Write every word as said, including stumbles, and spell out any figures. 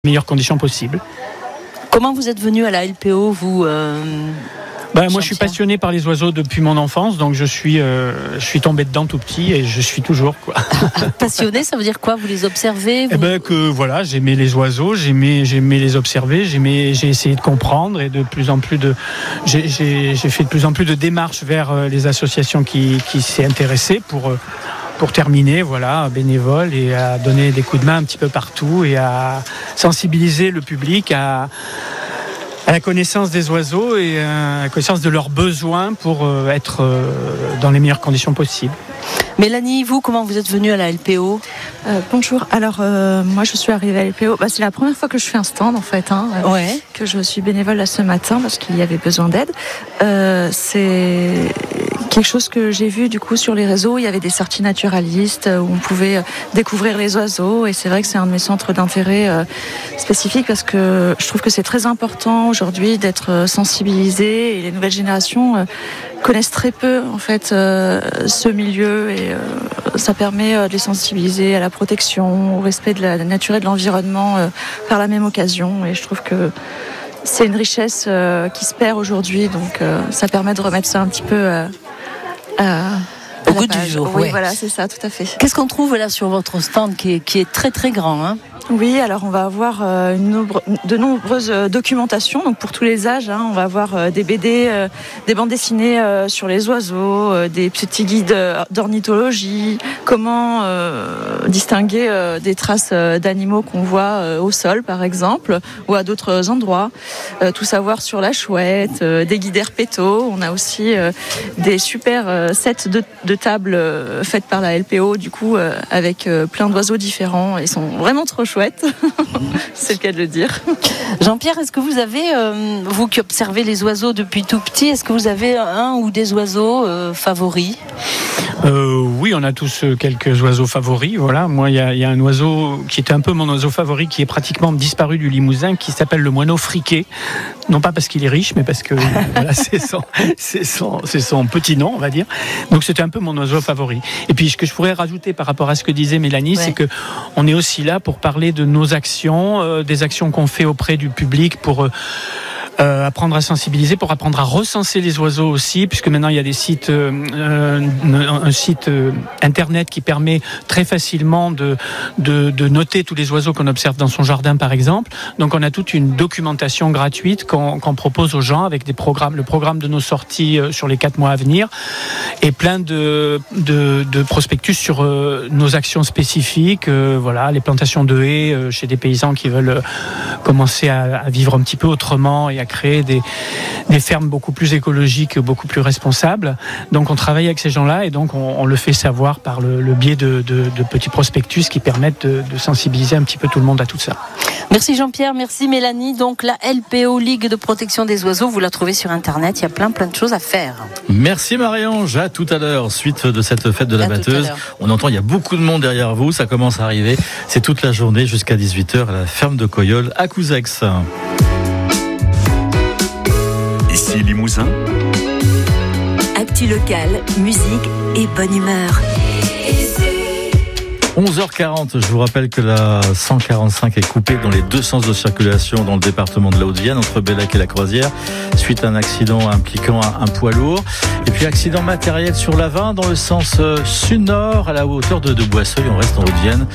meilleures conditions possibles. Comment vous êtes venu à la L P O, vous euh, Ben, moi, je suis passionné par les oiseaux depuis mon enfance, donc je suis, euh, je suis tombé dedans tout petit et je suis toujours quoi. Passionné, ça veut dire quoi? Vous les observez vous... Eh ben que voilà, j'aimais les oiseaux, j'aimais, j'aimais les observer, j'aimais, j'ai essayé de comprendre et de plus en plus de, j'ai, j'ai, j'ai fait de plus en plus de démarches vers les associations qui, qui s'y intéressaient pour. Pour terminer, voilà, bénévole et à donner des coups de main un petit peu partout et à sensibiliser le public à, à la connaissance des oiseaux et à la connaissance de leurs besoins pour être dans les meilleures conditions possibles. Mélanie, vous, comment vous êtes venue à la L P O? euh, Bonjour, alors euh, moi je suis arrivée à la L P O, bah, c'est la première fois que je fais un stand en fait, hein, euh, ouais. que je suis bénévole là ce matin parce qu'il y avait besoin d'aide. Euh, c'est quelque chose que j'ai vu du coup sur les réseaux, il y avait des sorties naturalistes où on pouvait découvrir les oiseaux et c'est vrai que c'est un de mes centres d'intérêt euh, spécifiques parce que je trouve que c'est très important aujourd'hui d'être sensibilisé et les nouvelles générations euh, connaissent très peu en fait euh, ce milieu et euh, ça permet euh, de les sensibiliser à la protection, au respect de la nature et de l'environnement euh, par la même occasion et je trouve que c'est une richesse euh, qui se perd aujourd'hui donc euh, ça permet de remettre ça un petit peu euh, à, au goût du jour. Oui, ouais. Voilà, c'est ça, tout à fait. Qu'est-ce qu'on trouve là sur votre stand qui est, qui est très très grand hein? Oui, alors on va avoir euh, une nombre, de nombreuses euh, documentations, donc pour tous les âges. Hein, on va avoir euh, des B D, euh, des bandes dessinées euh, sur les oiseaux, euh, des petits guides euh, d'ornithologie, comment euh, distinguer euh, des traces euh, d'animaux qu'on voit euh, au sol, par exemple, ou à d'autres endroits. Euh, tout savoir sur la chouette, euh, des guides herpétos. On a aussi euh, des super euh, sets de, de tables euh, faites par la L P O, du coup, euh, avec euh, plein d'oiseaux différents. Ils sont vraiment trop chouettes. C'est le cas de le dire. Jean-Pierre, est-ce que vous avez, euh, vous qui observez les oiseaux depuis tout petit, est-ce que vous avez un ou des oiseaux euh, favoris? Euh, oui, on a tous quelques oiseaux favoris. Voilà, moi, il y, y a un oiseau qui était un peu mon oiseau favori, qui est pratiquement disparu du Limousin, qui s'appelle le moineau friqué. Non pas parce qu'il est riche, mais parce que voilà, c'est son, c'est son, c'est son petit nom, on va dire. Donc c'était un peu mon oiseau favori. Et puis ce que je pourrais rajouter par rapport à ce que disait Mélanie, ouais. c'est que on est aussi là pour parler de nos actions, euh, des actions qu'on fait auprès du public pour. Euh, Euh, apprendre à sensibiliser, pour apprendre à recenser les oiseaux aussi, puisque maintenant il y a des sites, euh, un, un site euh, internet qui permet très facilement de, de, de noter tous les oiseaux qu'on observe dans son jardin, par exemple. Donc on a toute une documentation gratuite qu'on, qu'on propose aux gens avec des programmes, le programme de nos sorties euh, sur les quatre mois à venir, et plein de, de, de prospectus sur euh, nos actions spécifiques, euh, voilà, les plantations de haies euh, chez des paysans qui veulent euh, commencer à, à vivre un petit peu autrement et à créer des, des fermes beaucoup plus écologiques, beaucoup plus responsables. Donc on travaille avec ces gens-là et donc on, on le fait savoir par le, le biais de, de, de petits prospectus qui permettent de, de sensibiliser un petit peu tout le monde à tout ça. Merci Jean-Pierre, merci Mélanie. Donc la L P O, Ligue de protection des oiseaux, vous la trouvez sur Internet, il y a plein plein de choses à faire. Merci Marie-Ange, à tout à l'heure. Suite de cette fête de la à batteuse, on entend il y a beaucoup de monde derrière vous, ça commence à arriver. C'est toute la journée jusqu'à dix-huit heures à la ferme de Coyolles à Couzex. Ici Limousin. Actu locale, musique et bonne humeur. onze heures quarante, je vous rappelle que la cent quarante-cinq est coupée dans les deux sens de circulation dans le département de la Haute-Vienne, entre Bellac et la Croisière, suite à un accident impliquant un, un poids lourd. Et puis accident matériel sur l'A vingt dans le sens sud-nord, à la hauteur de, de Boisseuil, on reste en Haute-Vienne.